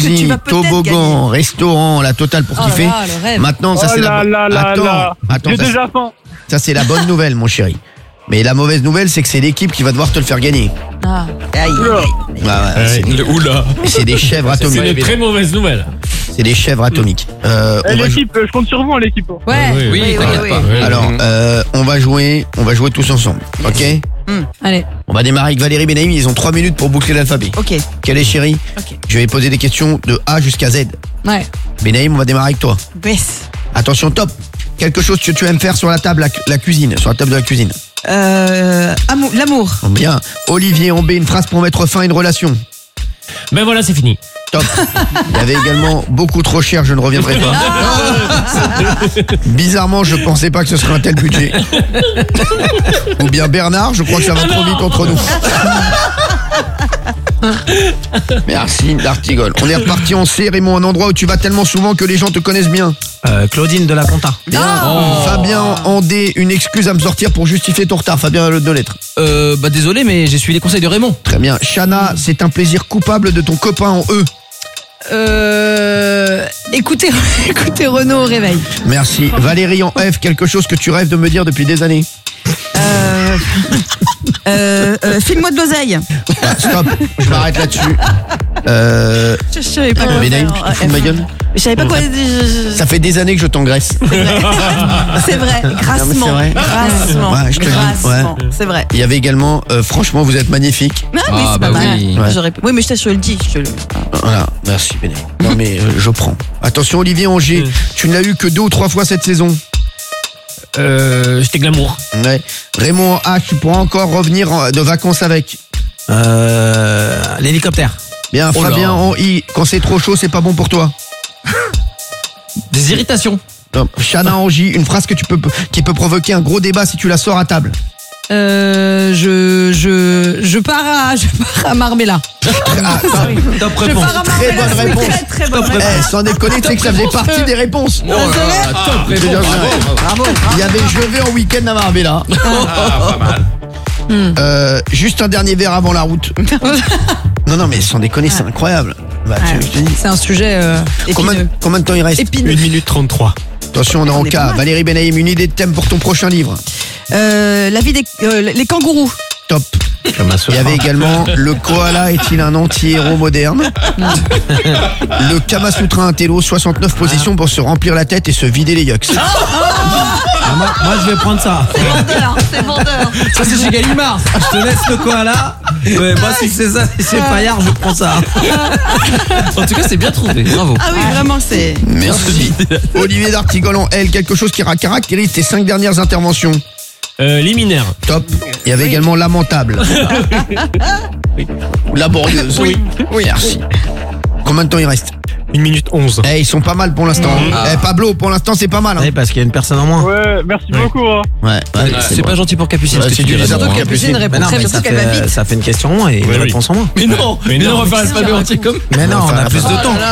jacuzzi, vas peut-être toboggan, restaurant, la totale pour kiffer. là, le rêve. Maintenant, ça c'est Attends, J'ai ça, déjà faim. ça, c'est la bonne nouvelle, mon chéri. Mais la mauvaise nouvelle, c'est que c'est l'équipe qui va devoir te le faire gagner. Ah. C'est des chèvres C'est atomiques. une très mauvaise nouvelle. C'est des chèvres atomiques. On va L'équipe, je compte sur vous, l'équipe. Ouais. Oui, t'inquiète pas. Alors, on va jouer tous ensemble, ok? Allez. On va démarrer avec Valérie Benaïm, ils ont 3 minutes pour boucler l'alphabet. Ok. Quelle est, chérie? Ok. Je vais poser des questions de A jusqu'à Z. Ouais. Benaïm, on va démarrer avec toi. Yes. Attention, top. Quelque chose que tu aimes faire sur la table, la cuisine, sur la table de la cuisine. L'amour. Bien. Olivier, en B, une phrase pour mettre fin à une relation. Ben voilà, c'est fini. Top. Il y avait également beaucoup trop cher, je ne reviendrai pas. Bizarrement, je pensais pas que ce serait un tel budget. Ou bien Bernard, je crois que ça va trop vite entre nous. Merci, l'Artigol. On est reparti en C, Raymond, un endroit où tu vas tellement souvent que les gens te connaissent bien. Claudine de la Conta. Bien. Fabien, en D, une excuse à me sortir pour justifier ton retard. Fabien, le 2 lettres. Désolé, mais j'ai suivi les conseils de Raymond. Très bien. Chana, c'est un plaisir coupable de ton copain en E. Écoutez Renaud au réveil. Merci. Valérie, en F, quelque chose que tu rêves de me dire depuis des années. File-moi de l'oseille. Ah, stop, je m'arrête là-dessus. Je savais pas quoi Benaïm, faire. tu te fous de ma gueule? Je savais pas quoi. Ça fait des années que je t'engraisse. C'est vrai, grassement. Non, mais c'est vrai. Grassement. Ouais, je te le dis, Grassement. C'est vrai. Il y avait également, franchement, vous êtes magnifique. Ah, oui, c'est pas mal. oui. Ouais. Oui, mais je te le dis. Voilà, merci Benaïm. Non mais je prends. Attention Olivier Angier, tu ne l'as eu que 2 ou 3 fois cette saison. J'étais glamour. Ouais. Raymond H, tu pourras encore revenir de vacances avec. L'hélicoptère. Bien, Oh là. Fabien en I, quand c'est trop chaud, c'est pas bon pour toi. Des irritations. Non. Chana en J, une phrase qui peut provoquer un gros débat si tu la sors à table. Je pars à Marbella. Top réponse. Très bonne réponse. Très bonne réponse. Sans déconner, tu sais que ça faisait partie des réponses. Oh là là, top C'est bien réponse. ça. Bravo. Il y avait je vais en week-end à Marbella. Pas mal. Juste un dernier verre avant la route. Non, mais sans déconner, c'est incroyable. Bah, Ouais. je te dis. C'est un sujet épineux. Combien de temps il reste? Épineux. 1 minute 33. Attention, on est en On est pas cas. mal. Valérie Benaïm, une idée de thème pour ton prochain livre. La vie des les kangourous. Top. Il y avait également le koala est-il un anti-héros moderne? Le Kamasutra Intello, 69 positions pour se remplir la tête et se vider les yucks. Moi, je vais prendre ça. C'est vendeur. Ça, c'est chez Gallimard. Je te laisse le koala. Ouais, moi, si c'est ça, c'est chez Paillard, je prends ça. En tout cas, c'est bien trouvé. Bravo. Ah oui, vraiment, c'est. Merci. Olivier d'Artigol en L, quelque chose qui caractérise tes 5 dernières interventions. Liminaire. Top. Il y avait également lamentable. Ou laborieuse. Oui. Merci. Combien de temps il reste? 1 minute 11. Ils sont pas mal pour l'instant. Pablo, pour l'instant, c'est pas mal. Hein. Oui, parce qu'il y a une personne en moins. Ouais, merci beaucoup. Hein. Ouais, C'est pas gentil pour Capucine. Ouais, ce que c'est tu du dis, lézard Raymond, pour hein. Capucine. Répond Mais non, très mais bien, surtout qu'elle va vite. ça fait une question en moins et une oui. réponse en moins. Mais non, on va faire l'alphabet entier comme. Mais non, on a plus de temps.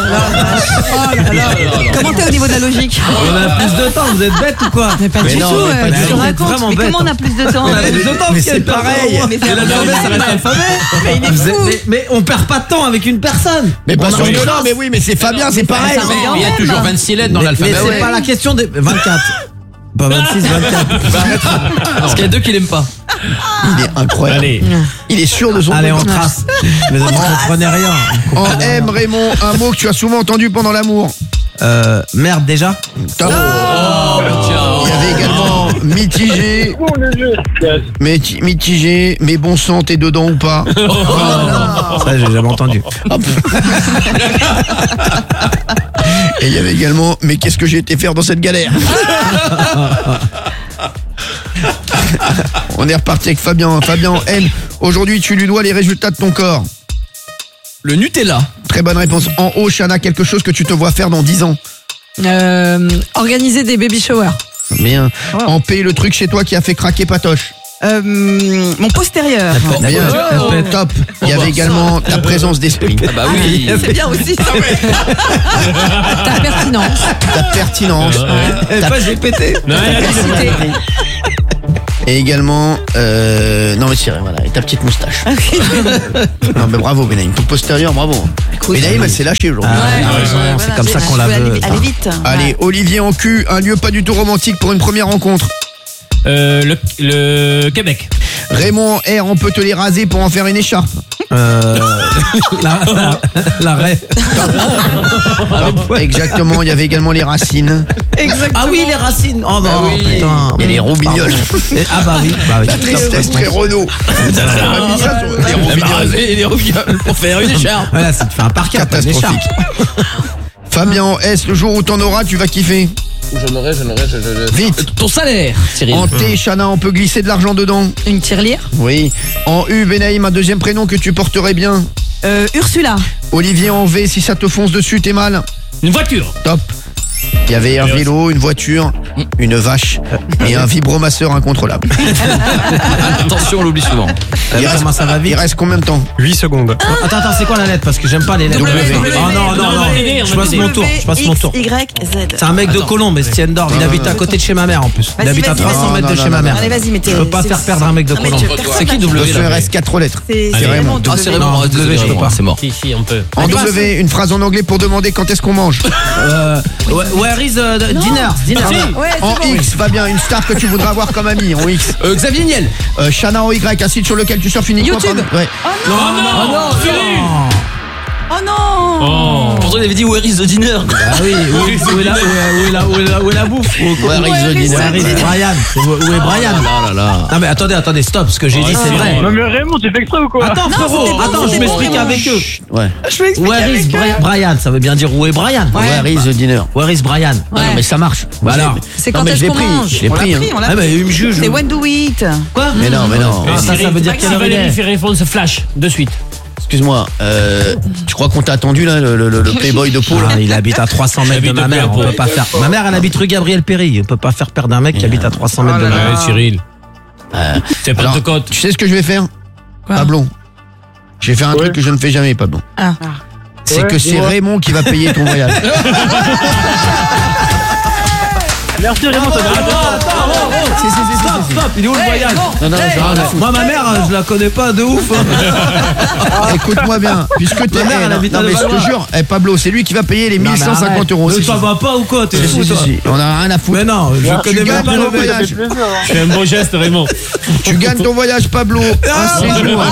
Comment t'es au niveau de la logique? On a plus de temps, vous êtes bêtes ou quoi? Mais pas Mais du non, tout. mais pas du Tu tout. te racontes. Vraiment Mais bête. comment on a plus de temps? On a plus de temps, Mais c'est pareil. Mais c'est Et l'alphabet, ça reste l'alphabet. Mais il est Vous fou. êtes- mais on perd pas de temps avec une personne. Mais pas On a sur une là, chance. mais oui, mais c'est Fabien, c'est pareil. ça revient. Il y a toujours 26 lettres dans Mais l'alphabet. c'est pas la question des 24. Pas 26, 24. Parce qu'il y a 2 qui l'aiment pas. Il est incroyable. Allez. Il est sûr de son Allez, on truc. trace. Mais vous ne comprenez rien. En M, Raymond, un mot que tu as souvent entendu pendant l'amour. Merde, déjà. Top. Il y avait également mitigé. Bon, le jeu. Yes. Mitigé, mais bon sang, t'es dedans ou pas? Ça, j'ai jamais entendu. Et il y avait également, mais qu'est-ce que j'ai été faire dans cette galère? On est reparti avec Fabien. Fabien en N. Aujourd'hui, tu lui dois les résultats de ton corps. Le Nutella. Très bonne réponse. En haut, Chana, quelque chose que tu te vois faire dans 10 ans. Organiser des baby showers. Bien. En P, le truc chez toi qui a fait craquer Patoche. Mon postérieur. Bien. Top. Il y avait également ta présence d'esprit. Ah bah oui. C'est bien aussi. Ta pertinence. Ta pertinence. Pas j'ai pété. Non, Et également, non mais c'est vrai, voilà, et ta petite moustache. Non mais bravo Benaïm, ton postérieur, bravo. Écoute. Et Naïm, elle s'est lâchée aujourd'hui. C'est comme ça qu'on la veut. Allez vite. Allez, Olivier en cul, un lieu pas du tout romantique pour une première rencontre. Le Québec. Raymond R, on peut te les raser pour en faire une écharpe. L'arrêt. Exactement, il y avait également les racines. Ah oui, les racines. Oh non, putain. Et les roubignoles. Ah bah oui. La tristesse très Renault. On a mis ça sur les roubignoles. Et les roubignoles pour faire une écharpe. Voilà, ça te fait un parquet. Catastrophique. Fabien en S, le jour où t'en auras, tu vas kiffer. Je l'aurai. Vite. Ton salaire, Cyril. En T, Chana, on peut glisser de l'argent dedans. Une tirelire. Oui. En U, Benaïm, un deuxième prénom que tu porterais bien. Ursula. Olivier en V, si ça te fonce dessus, t'es mal. Une voiture. Top. Il y avait un vélo, une voiture, une vache et un vibromasseur incontrôlable. Attention, on l'oublie souvent. Comment ça va Il vite? reste combien de temps? 8 secondes. Attends, c'est quoi la lettre? Parce que j'aime pas les lettres. W. Oh non. Je passe mon tour. Y, Z. C'est un mec de Colombe, Estienne d'Or. Il habite à côté de chez ma mère en plus. Il Vas-y, habite à vas-y, 300 vas-y. mètres de Non, chez ma mère. Allez, vas-y, mais Je peux pas faire perdre un mec de Colombe. C'est qui De W toute façon, il là? reste 4 lettres. C'est Allez, vraiment Ah, c'est Raymond. Non, Désolé, je peux Raymond, pas. c'est mort. Si, on peut. En W, une phrase en anglais pour demander quand est-ce qu'on mange. Where is dinner? Ouais, c'est En bon. X, Fabien, une star que tu voudrais avoir comme ami. En X. Xavier Niel. Chana en Y, un site sur lequel tu surfes uniquement. YouTube. Ouais. Oh non, Cyril. Oh non. Oh. Pourtant, il avait dit Where is the dinner? Ah oui, où est la bouffe? Where is the dinner? Where is Brian? Où est Brian? Non mais attendez, stop, ce que j'ai dit c'est vrai. Non mais Raymond, tu fais extra ou quoi? Attends frérot, c'était bon, attends, je c'était bon, m'explique Raymond. avec eux. Ouais. Where is Brian? Ça veut bien dire où est Brian? Where is the dinner? Where is Brian? Ouais, non, mais ça marche. Bah alors. C'est Non, quand mais est-ce je l'ai qu'on pris, mange? je l'ai On l'a pris, pris, on l'a Ah bah pris. il me juge. C'est when do we eat? Quoi? Mais non. ça veut dire quelle heure il Valérie est. fait réponse flash de suite. Excuse-moi, tu crois qu'on t'a attendu là, le playboy de Pau là? Ah, il habite à 300 mètres de ma mère, on peut pas faire. Ma mère elle habite rue Gabriel Péry, on peut pas faire perdre un mec qui habite à 300 mètres de ma mère. Ouais, Cyril. C'est pas Alors, de côte. tu sais ce que je vais faire? Pablo. Je vais faire un truc que je ne fais jamais, Pablo. Ah. C'est Ouais, que c'est dis-moi. Raymond qui va payer ton voyage. Merci Raymond, ça va. Stop, il est où le voyage? Non, j'ai rien à foutre. Moi ma mère, je la connais pas de ouf. Écoute-moi bien, puisque t'es. Ma mère, elle habite à non, mais je te Levallois. jure, Pablo, c'est lui qui va payer les 1150 euros. Ça va pas ou quoi? T'es Si, fou si, toi? si. On a rien à foutre. Mais non, je connais même gagnes pas ton le mec. voyage. C'est un beau geste, Raymond. Tu gagnes ton voyage, Pablo. Un séjour.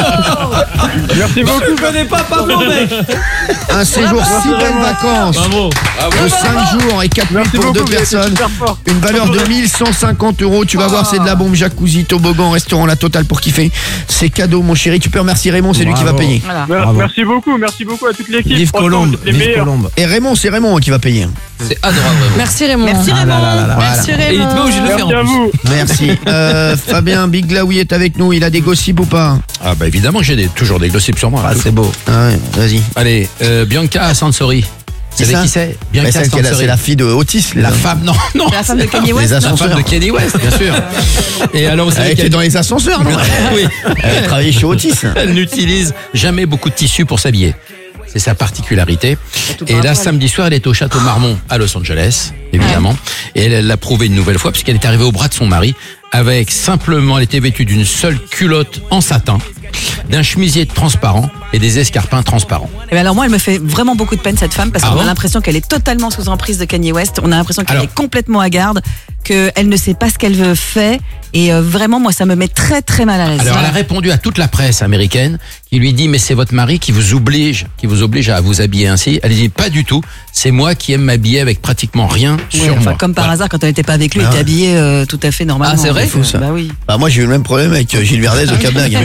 Merci beaucoup. Je connais pas Pablo mec. Un séjour 6 belles vacances. Bravo. De 5 jours et 4 nuits Merci pour beaucoup, 2 vous êtes personnes. super fort. Une valeur de 1150 euros. Tu vas voir, c'est de la bombe. Jacuzzi, toboggan, restaurant, la totale pour kiffer. C'est cadeau, mon chéri. Tu peux remercier Raymond, c'est lui qui va Bravo. payer. Voilà. Bravo. Merci beaucoup à toute l'équipe. Vive Franchement, Colombe, vous êtes les vive meilleurs. Colombe. Et Raymond, c'est Raymond qui va payer. C'est adorable, vraiment. Merci Raymond. Merci Ah Raymond. là là là là. Merci Et il Raymond. était pas obligé de le faire en Merci à plus. vous. Merci. Fabien Big Laoui est avec nous. Il a des gossips ou pas? Ah bah évidemment que j'ai toujours des gossips sur moi. Ah c'est beau. Ah ouais, vas-y. Allez, Bianca Sansori. Vous savez ça qui c'est? Mais Bianca c'est Sansori. la fille de Otis. La femme, non. C'est la femme de Kanye Les West. La ascenseurs. femme de Kanye West, bien sûr. Et alors, vous savez Elle était qu'elle dans les ascenseurs, non? oui, Elle travaillait chez Otis. elle n'utilise jamais beaucoup de tissu pour s'habiller. C'est sa particularité. Et là, samedi soir, elle est au Château Marmont à Los Angeles, évidemment. Et elle l'a prouvé une nouvelle fois puisqu'elle est arrivée au bras de son mari avec simplement, elle était vêtue d'une seule culotte en satin, d'un chemisier transparent et des escarpins transparents. Eh ben alors moi, elle me fait vraiment beaucoup de peine cette femme parce Ah qu'on bon a l'impression qu'elle est totalement sous emprise de Kanye West. On a l'impression qu'elle Alors- est complètement hagarde, qu'elle ne sait pas ce qu'elle veut faire et vraiment moi ça me met très très mal à l'aise. Alors, elle a répondu à toute la presse américaine qui lui dit, mais c'est votre mari qui vous oblige à vous habiller ainsi. Elle dit, pas du tout. C'est moi qui aime m'habiller avec pratiquement rien Oui, sur enfin, moi. comme par Voilà. hasard, quand elle n'était pas avec lui, Ah elle était ouais. habillée tout à fait normalement. Ah, c'est vrai? Donc, Fou, ça. Bah oui. Bah, moi, j'ai eu le même problème avec Gilles Verdez au Cap d'Agde.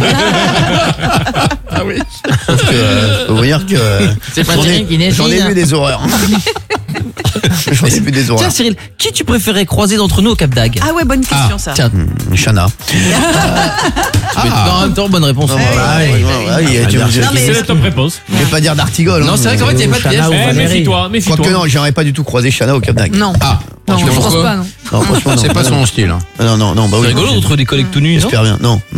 Ah oui. Sauf que, faut vous dire que C'est pas j'en ai- Cyril qui j'en ai décide. vu des horreurs. J'en ai vu des Tiens horreurs. Cyril, qui tu préférais croiser d'entre nous au Cap d'Agde? Ah ouais, bonne question ça. Tiens, Chana. en même temps, bonne réponse. Ah oui, tu Non, mais- C'est la top réponse. je vais pas dire d'Artigol. Non, hein. c'est vrai qu'en fait, il n'y avait pas de Chana piège. ou Eh, Valérie. méfie-toi, méfie-toi. Quoique non, j'aurais pas du tout croisé Chana au Cap d'Agde. Non. Ah, Non, je pense pourquoi pas, non. Non, franchement, non. C'est pas son style. Hein. Non, bah C'est oui. rigolo de trouver des collègues tout nus, non? J'espère bien. Non.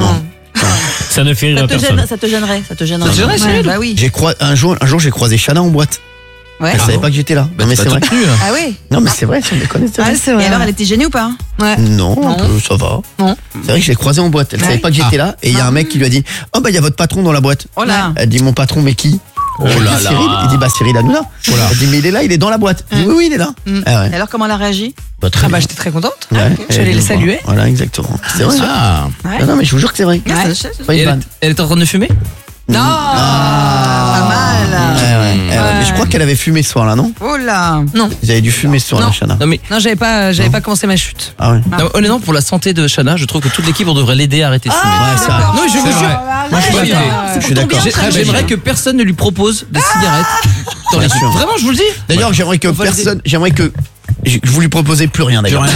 Ça ne fait rire Ça te, personne. ça te gênerait, ça te gênerait. Ça te gênerait, Ouais, Cyril? Bah oui. Un jour, j'ai croisé Chana en boîte. Ouais. Elle savait pas que j'étais là. Non, mais c'est vrai. Ah ouais. Non, mais c'est vrai, sans déconner, c'est vrai. C'est vrai. Et alors, elle était gênée ou pas? Ouais. Non, Non. ça va. Non. C'est vrai que je l'ai croisé en boîte. Elle savait Ouais. pas que j'étais là. Et il y a un mec qui lui a dit, oh bah il y a votre patron dans la boîte. Oh là. Elle dit, mon patron, mais qui? Oh là là. Il dit, bah Cyril Hanouna. Il dit, mais il est là, il est dans la boîte. Il dit, oui, il est là. Ah ouais. Et alors, comment elle a réagi? Très bien. J'étais très contente. Ouais. Je suis allée le saluer. Voilà, exactement. C'est vrai. Ah. Ouais. Non, mais je vous jure que c'est vrai. Ouais. Pas Et une vanne. elle est en train de fumer? Non, pas mal. Mais je crois qu'elle avait fumé ce soir-là, non? Oh là. Non. Vous avez dû fumer ce soir-là, Chana. Non mais Non, j'avais pas commencé ma chute. Ah ouais. non, honnêtement, pour la santé de Chana, je trouve que toute l'équipe on devrait l'aider à arrêter de fumer. Ouais, ça. Non, je vous jure. Moi, je suis d'accord. Je suis d'accord. J'aimerais que personne ne lui propose des cigarettes dans Bien l'équipe. sûr. Vraiment, je vous le dis. D'ailleurs, j'aimerais que vous lui proposez plus rien d'ailleurs.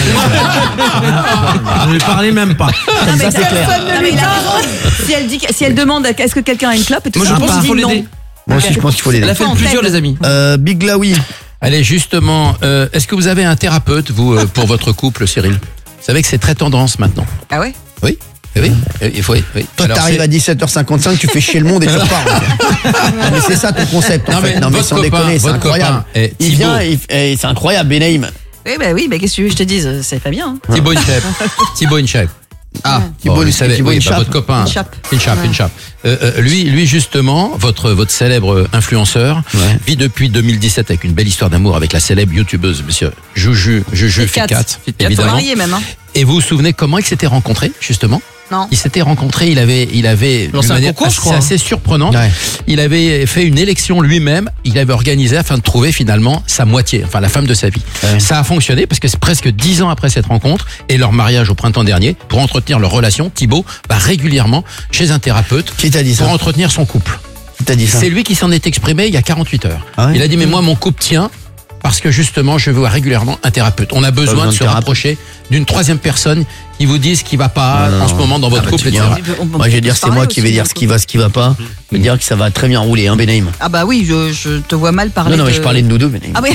Je ne parler même pas. Non, mais c'est clair. non, mais il a raison. Si elle demande est-ce que quelqu'un a une clope et tout Moi, je ça, pense qu'il faut l'aider. Moi aussi, je pense qu'il faut Elle l'aider. a fait le plus dur, les amis. Big Laoui. Allez, justement, est-ce que vous avez un thérapeute, vous, pour votre couple, Cyril? Vous savez que c'est très tendance maintenant. Ah ouais? Oui. Oui, il faut. Oui. Toi, Alors, t'arrives à 17h55, tu fais chier le monde et tu repars. Non, mais c'est ça ton concept en Non, fait. mais Non, mais votre sans copain, déconner, c'est votre incroyable. copain, et Il Thibaut. vient, et c'est incroyable, Benaïm. Oui, qu'est-ce que tu veux que je te dise? C'est pas bien. Hein. Thibaut Inchep. Thibaut Inchep. Ah, Thibaut vous savez, Thibaut oui, Inchep. votre copain. Inchep. Inchep. Lui justement, votre célèbre influenceur, vit depuis 2017 avec une belle histoire d'amour avec la célèbre youtubeuse, monsieur Juju Ficat, Ils sont évidemment. mariés même. Hein. Et vous vous souvenez comment ils s'étaient rencontrés, justement? Non. Ils s'étaient rencontrés, il avait Lancé d'une un manière concours, je crois. assez surprenante. Ouais. Il avait fait une élection lui-même, il avait organisé afin de trouver finalement sa moitié, enfin la femme de sa vie. Ouais. Ça a fonctionné parce que c'est presque 10 ans après cette rencontre et leur mariage au printemps dernier, pour entretenir leur relation, Thibaut va régulièrement chez un thérapeute Qui t'a dit ça? pour entretenir son couple. Qui t'a dit ça? C'est lui qui s'en est exprimé il y a 48 heures. Ah ouais. Il a dit mais moi mon couple tient parce que justement je veux régulièrement un thérapeute. On a besoin besoin de de se thérapeute. rapprocher d'une troisième personne qui vous dise ce qui va pas Non, en ce moment dans votre bah, couple, tu etc. viens. Moi, je vais dire, c'est moi qui vais dire ce qui va, ce qui va pas. Je vais dire que ça va très bien rouler, hein, Benaïm. Ah bah oui, je te vois mal parler. Non, mais je parlais de nous deux, Benaïm. Ah oui.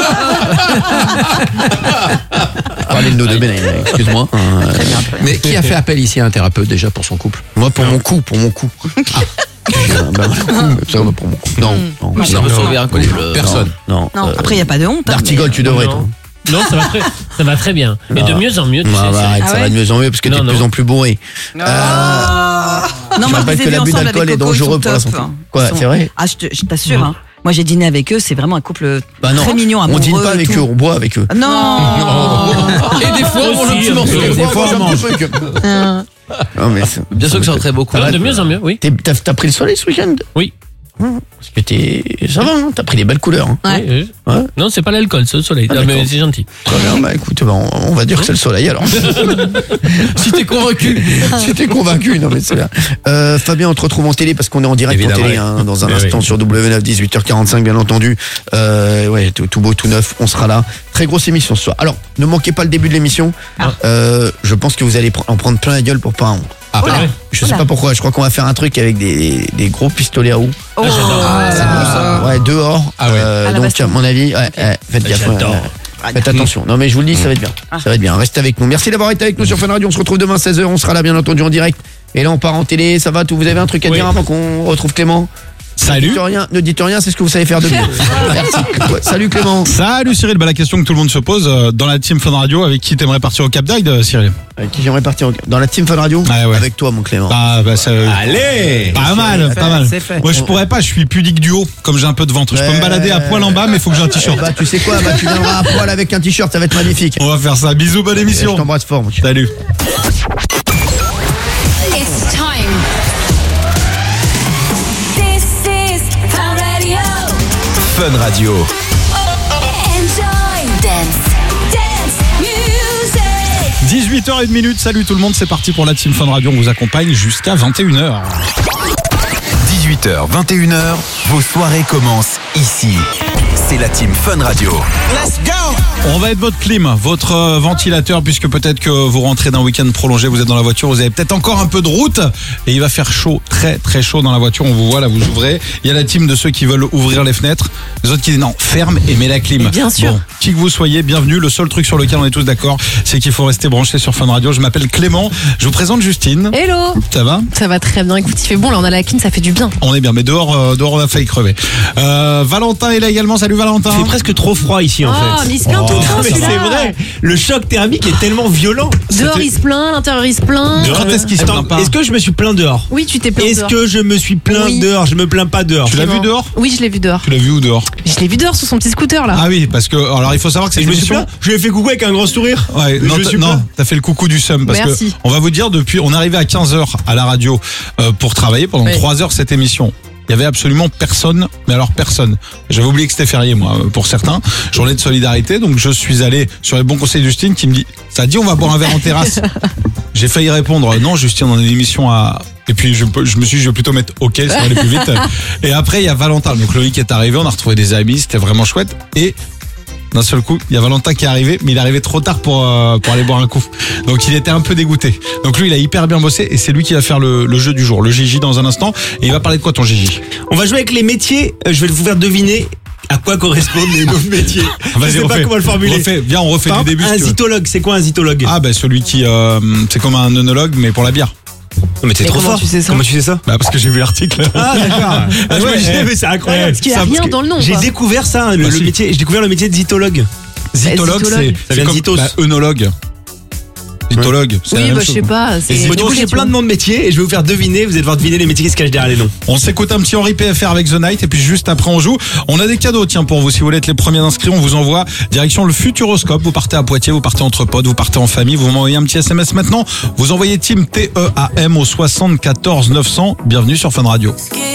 Je parlais de nous deux, Benaïm. Excuse-moi. Très bien. Mais qui a fait appel ici à un thérapeute déjà pour son couple? Moi, pour mon coup. Bah, ça va pour mon coup. Non. Ça peut sauver un couple. Personne. Non. Non, après il y a pas de honte. Hein, D'Artigol, tu devrais, toi. Non, ça va très bien. Mais de mieux en mieux, tu sais. Arrête, ça va de mieux en mieux parce que t'es de plus en plus bourré. Non, Je moi, rappelle je que les ai vus l'abus ensemble d'alcool avec est Coco, dangereux ils pour la sont santé. top. Quoi, Ils sont- c'est vrai? Ah, je t'assure. Hein. Moi, j'ai dîné avec eux, c'est vraiment un couple Bah non, très mignon, on amoureux. dîne pas et avec tout. eux, on boit avec eux. Non. Et des fois, on mange un petit morceau. Des fois, fois, on mange un petit truc. Non, mais c'est- Bien sûr que ça entraîne beaucoup. Ça va de mieux en mieux, oui. T'as pris le soleil ce week-end? Oui. Parce que ça va, hein, t'as pris les belles couleurs. Hein. Ouais. Oui, Ouais. Non, c'est pas l'alcool, c'est le soleil. Ah, Ah, mais d'accord. c'est gentil. Très bien, bah écoute, bah, on va dire que c'est le soleil alors. Si t'es convaincu. Si t'es convaincu, non mais c'est bien. Fabien, on te retrouve en télé parce qu'on est en direct Évidemment, en télé hein, dans un Oui, instant oui. sur W9, 18h45 bien entendu. Ouais, tout beau, tout neuf, on sera là. Très grosse émission ce soir. Alors, ne manquez pas le début de l'émission. Je pense que vous allez en prendre plein la gueule pour pas un honte. Ah, ouais. Je sais pas pourquoi, je crois qu'on va faire un truc avec des gros pistolets à eau. Oh. Ouais, dehors. Ah ouais. À la Donc, Bastille. à mon avis, faites gaffe. J'adore. Faites attention. Non, mais je vous le dis, ça va être bien. Ça va être bien. Restez avec nous. Merci d'avoir été avec nous sur Fun Radio. On se retrouve demain 16h. On sera là, bien entendu, en direct. Et là, on part en télé. Ça va tout? Vous avez un truc à Oui. dire avant qu'on retrouve Clément? Salut. Ne dites rien, c'est ce que vous savez faire de mieux. Merci. Ouais, salut Clément. Salut Cyril, bah la question que tout le monde se pose dans la team Fun Radio, avec qui t'aimerais partir au Cap d'Agde, Cyril? Avec qui j'aimerais partir dans la team Fun Radio? Ah ouais. Avec toi, mon Clément. Bah ça, Allez. pas mal, pas mal. c'est fait. Moi je pourrais pas, je suis pudique du haut, comme j'ai un peu de ventre. Je peux me balader à poil en bas, mais il faut que j'ai un t-shirt. Bah, tu sais quoi? Bah, tu viendras à poil avec un t-shirt, ça va être magnifique. On va faire ça. Bisous, bonne Je émission. t'embrasse fort, mon chéri. Salut. It's time. This is Fun Radio. Fun Radio. Enjoy. Dance music. 18h01, salut tout le monde, c'est parti pour la team Fun Radio. On vous accompagne jusqu'à 21h. 18h, 21h, vos soirées commencent ici. C'est la team Fun Radio. On va être votre clim, votre ventilateur, puisque peut-être que vous rentrez d'un week-end prolongé, vous êtes dans la voiture, vous avez peut-être encore un peu de route et il va faire chaud, très très chaud dans la voiture. On vous voit là, vous ouvrez. Il y a la team de ceux qui veulent ouvrir les fenêtres, les autres qui disent non, ferme et mets la clim. Bien sûr. Bon, qui que vous soyez, bienvenue. Le seul truc sur lequel on est tous d'accord, c'est qu'il faut rester branché sur Fun Radio. Je m'appelle Clément, je vous présente Justine. Hello. Ça va? Ça va très bien. Écoute, il fait bon là, on a la clim, ça fait du bien. On est bien, mais dehors on a failli crever. Valentin est là également. Salut Valentin. Il fait presque trop froid ici en Oh, fait. mais il se plaint tout le temps, Mais celui-là. c'est vrai, le choc thermique est tellement violent. Dehors, il se plaint, l'intérieur, il se plaint. Quand est-ce qu'il se Attends, plaint pas est-ce que je me suis plaint dehors? Oui, tu t'es plaint Est-ce dehors. que je me suis plaint Oui. dehors? Je me plains pas dehors. Tu l'as vu Bon. dehors? Oui, je l'ai vu dehors. Tu l'as vu où dehors? Je l'ai vu dehors sur son petit scooter là. Ah oui, parce que alors il faut savoir que Et cette je me suis émission. plaint. Je lui ai fait coucou avec un grand sourire. Ouais, Je non, me suis non, plaint. t'as fait le coucou du seum parce Merci. que on va vous dire depuis, on est arrivé à 15h à la radio pour travailler pendant Oui. 3 heures cette émission. Il y avait absolument personne, mais alors personne. J'avais oublié que c'était férié moi, pour certains. Journée de solidarité, donc je suis allé sur les bons conseils de Justine qui me dit, ça dit on va boire un verre en terrasse. J'ai failli répondre non Justine, on a une émission à... Et puis je me suis dit je vais plutôt mettre ok, ça va aller plus vite. Et après il y a Valentin, donc Loïc est arrivé, on a retrouvé des amis, c'était vraiment chouette. Et d'un seul coup, il y a Valentin qui est arrivé, mais il est arrivé trop tard pour aller boire un coup. Donc il était un peu dégoûté. Donc lui, il a hyper bien bossé et c'est lui qui va faire le jeu du jour, le Gigi dans un instant. Et il va parler de quoi ton Gigi? On va jouer avec les métiers. Je vais vous faire deviner à quoi correspondent les noms de métiers. Je sais pas comment le formuler. Viens, on refait Par du début. exemple, si un tu veux. zytologue, c'est quoi un zytologue? Ah ben celui qui, c'est comme un œnologue mais pour la bière. Non, mais t'es Et trop comment fort. tu sais ça Comment tu sais ça? Bah parce que j'ai vu l'article. Ah d'accord. Ah, je me disais, mais c'est incroyable. Parce qu'il y a Ça, rien parce que dans le nom. J'ai quoi. découvert ça, le Bah, si. métier. J'ai découvert le métier de zytologue. Zytologue, zytologue. Ça vient de zytos. œnologue. Zytologue, c'est la Oui, même bah je chose. sais pas. c'est- Bon, du coup, j'ai plein de noms de métiers et je vais vous faire deviner. Vous allez devoir deviner les métiers qui se cachent derrière les noms. On s'écoute un petit Henri PFR avec The Night et puis juste après on joue. On a des cadeaux tiens pour vous. Si vous voulez être les premiers inscrits, on vous envoie direction le Futuroscope. Vous partez à Poitiers, vous partez entre potes, vous partez en famille. Vous m'envoyez un petit SMS maintenant. Vous envoyez Team TEAM au 74 900. Bienvenue sur Fun Radio.